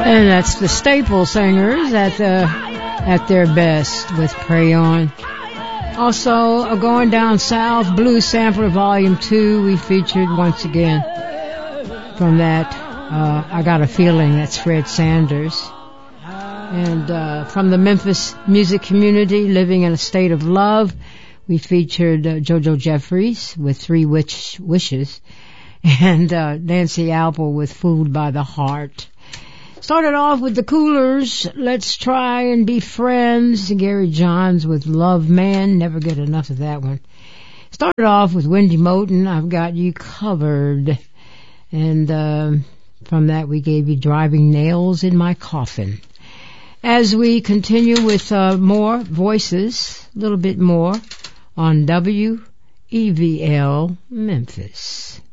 And that's the Staple Singers at their best with Pray On. Also, Going Down South, Blues Sampler Volume 2, we featured once again from that. I Got a Feeling, that's Fred Sanders. And from the Memphis music community, Living in a State of Love, we featured JoJo Jeffries with Three Wishes, and Nancy Alpel with Fooled by the Heart. Started off with the Coolers, Let's Try and Be Friends. Gary Johns with Love Man, never get enough of that one. Started off with Wendy Moten, I've Got You Covered. And from that we gave you Driving Nails in My Coffin. As we continue with more voices, a little bit more on WEVL Memphis.